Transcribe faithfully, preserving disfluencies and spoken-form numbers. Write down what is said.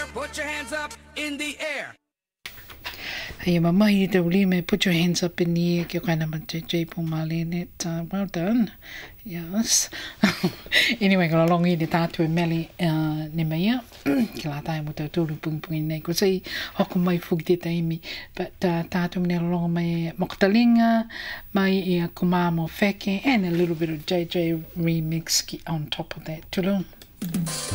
Put your hands up in the air. Hey, mama, you me put your hands up in the air. Kia kaina ma J J Pumalene. Uh, well done. Yes. Anyway, ko longi ni tātou e meli uh, ne meia. Ki la tai mo tūru pungi pungi nei. Ko sei hoko mai fuki te taimi. But uh, tātou mene longa mai Moktalinga, mai ia Kumamo Feke, and a little bit of J J remix ki on top of that. Tulung.